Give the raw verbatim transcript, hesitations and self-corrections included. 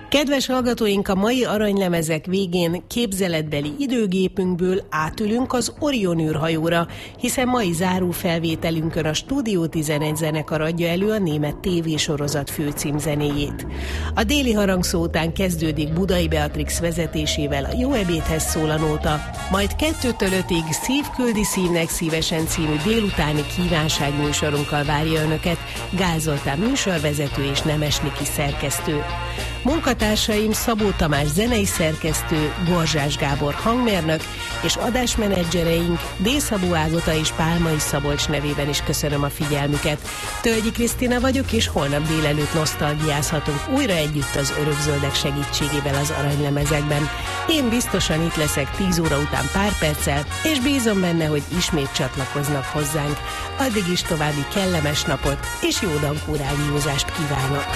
Kedves hallgatóink, a mai aranylemezek végén képzeletbeli időgépünkből átülünk az Orion űrhajóra, hiszen mai zárófelvételünkön a Stúdió tizenegy zenekar adja elő a német tévésorozat főcímzenéjét. A déli harangszó után kezdődik Budai Beatrix vezetésével a Jó ebédhez szól a nóta, majd kettőtől ötig Szív küldi szívnek szívesen című délutáni kívánságműsorunkkal várja Önöket Gál Zoltán műsorvezető és Nemes Niki szerkesztő. Munkatársaim Szabó Tamás zenei szerkesztő, Borzsás Gábor hangmérnök, és adásmenedzsereink D. Szabó Ágota és Pálmai Szabolcs nevében is köszönöm a figyelmüket. Tölgyi Krisztina vagyok, és holnap délelőtt nosztalgiázhatunk újra együtt az örökzöldek segítségével az aranylemezekben. Én biztosan itt leszek tíz óra után pár perccel, és bízom benne, hogy ismét csatlakoznak hozzánk. Addig is további kellemes napot és jó dankóráljózást kívánok!